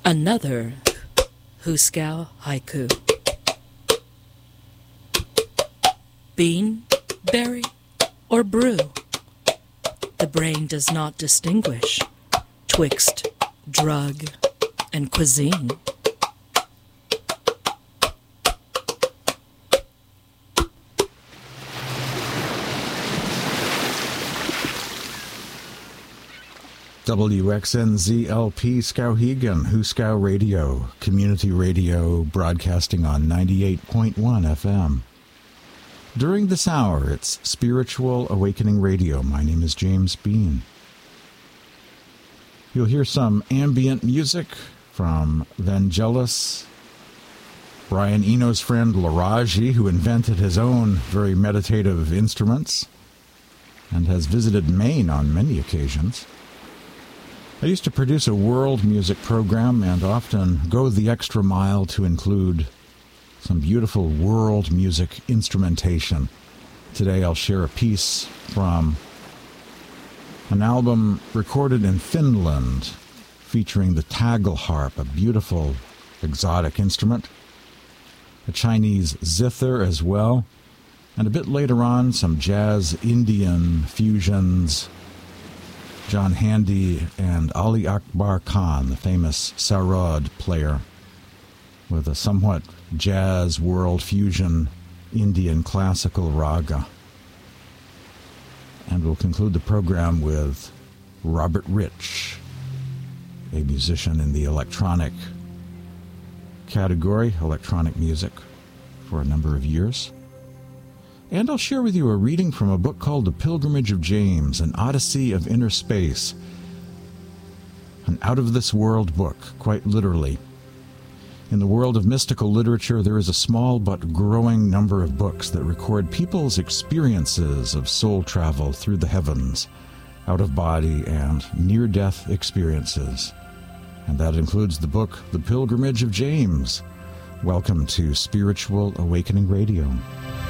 Another Huskow haiku. Bean, berry, or brew, the brain does not distinguish twixt drug and cuisine. WXNZLP Skowhegan, Huskow Radio, community radio broadcasting on 98.1 FM. During this hour, it's Spiritual Awakening Radio. My name is James Bean. You'll hear some ambient music from Vangelis, Brian Eno's friend Laraji, who invented his own very meditative instruments and has visited Maine on many occasions. I used to produce a world music program and often go the extra mile to include some beautiful world music instrumentation. Today I'll share a piece from an album recorded in Finland featuring the tagelharp, a beautiful exotic instrument, a Chinese zither as well, and a bit later on some jazz Indian fusions. John Handy and Ali Akbar Khan, the famous sarod player, with a somewhat jazz world fusion Indian classical raga. And we'll conclude the program with Robert Rich, a musician in the electronic category, electronic music, for a number of years. And I'll share with you a reading from a book called The Pilgrimage of James, an Odyssey of Inner Space. An out-of-this-world book, quite literally. In the world of mystical literature, there is a small but growing number of books that record people's experiences of soul travel through the heavens, out-of-body and near-death experiences. And that includes the book The Pilgrimage of James. Welcome to Spiritual Awakening Radio.